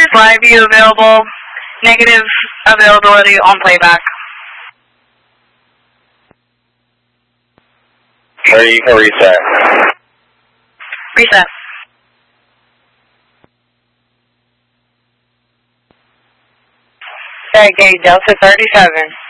is live view available. Negative availability on playback. Ready, you can reset. Reset. Okay, Delta 37.